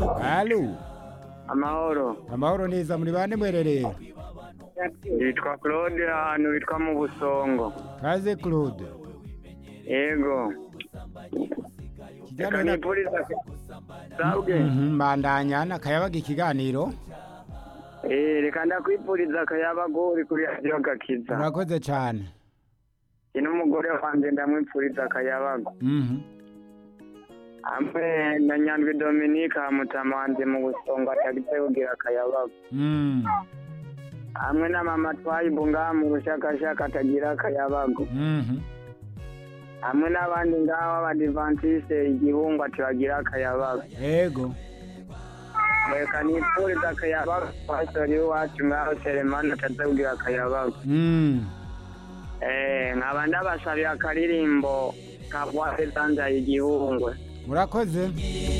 Halo. Amahoro. Amahoro neza muri bande mwerereye? Yitwa Claude ahantu witwa mu Busongo. Kaze Claude. Yego. Kijyana na Sabwe. Mbandanya nakayabaga ikiganiro. Reka ndakwipuriza akayabagori kuri radio gakiza. Urakoze cyane. N'umugore wanje ndamwipuriza akayabago. Amwe na Nyandwi Dominique amutama wanje mu Busongo atagitse kugira akayabago. Amwe na mama twayibunga mu rushakashaka atagira akayabago. Amwe n'abandi ngaho abadivantiste igihungu atibagira akayabago. Yego. Reka nipuriza akayabago pastori wacu ngaho Selemani ataza kugira akayabago. Nkaba ndabasabye akaririmbo kabwate tanja igihungwe. Murakoze.